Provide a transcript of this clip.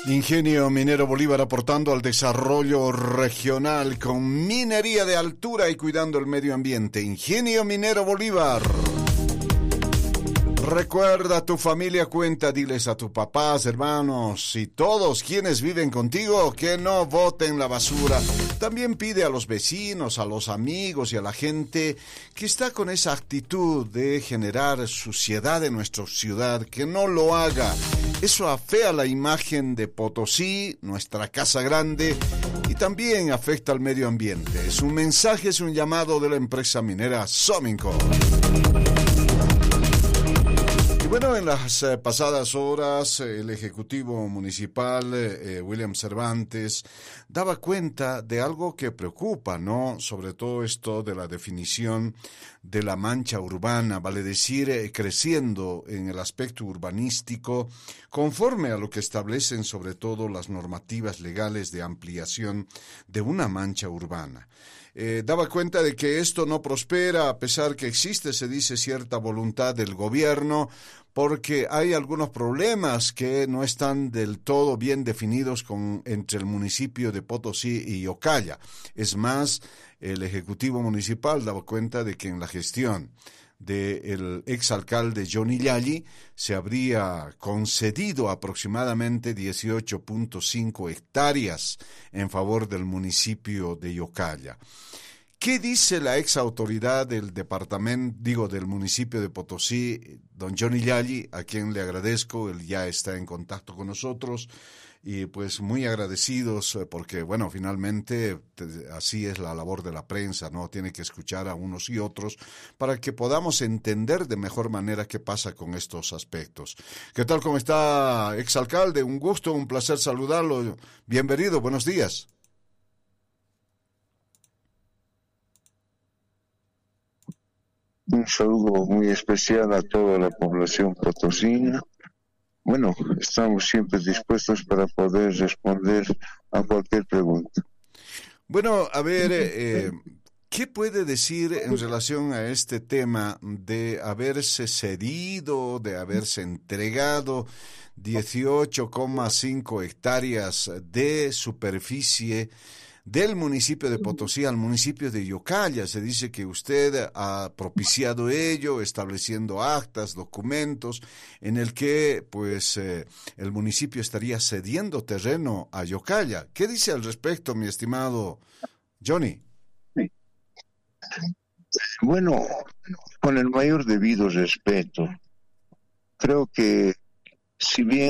Ingenio Minero Bolívar aportando al desarrollo regional con minería de altura y cuidando el medio ambiente. Ingenio Minero Bolívar. Recuerda, tu familia cuenta, diles a tus papás, hermanos y todos quienes viven contigo que no boten la basura. También pide a los vecinos, a los amigos y a la gente que está con esa actitud de generar suciedad en nuestra ciudad, que no lo haga. Eso afea la imagen de Potosí, nuestra casa grande, y también afecta al medio ambiente. Es un mensaje, es un llamado de la empresa minera Sominco. Y bueno, en las pasadas horas el Ejecutivo Municipal, William Cervantes, daba cuenta de algo que preocupa, ¿no? Sobre todo esto de la definición de la mancha urbana, vale decir, creciendo en el aspecto urbanístico, conforme a lo que establecen sobre todo las normativas legales de ampliación de una mancha urbana. Daba cuenta de que esto no prospera a pesar que existe, se dice, cierta voluntad del gobierno, porque hay algunos problemas que no están del todo bien definidos entre el municipio de Potosí y Ocalla. Es más, el Ejecutivo Municipal daba cuenta de que en la gestión del exalcalde Johnny Yalli se habría concedido aproximadamente 18.5 hectáreas en favor del municipio de Ocalla. ¿Qué dice la ex autoridad del del municipio de Potosí, don Johnny Yalli, a quien le agradezco? Él ya está en contacto con nosotros y pues muy agradecidos porque, bueno, finalmente así es la labor de la prensa, ¿no? Tiene que escuchar a unos y otros para que podamos entender de mejor manera qué pasa con estos aspectos. ¿Qué tal? ¿Cómo está, exalcalde? Un gusto, un placer saludarlo. Bienvenido, buenos días. Un saludo muy especial a toda la población potosina. Bueno, estamos siempre dispuestos para poder responder a cualquier pregunta. Bueno, a ver, ¿qué puede decir en relación a este tema de haberse cedido, de haberse entregado 18,5 hectáreas de superficie del municipio de Potosí al municipio de Ocalla? Se dice que usted ha propiciado ello, estableciendo actas, documentos, en el que pues el municipio estaría cediendo terreno a Ocalla. ¿Qué dice al respecto, mi estimado Johnny? Bueno, con el mayor debido respeto, creo que si bien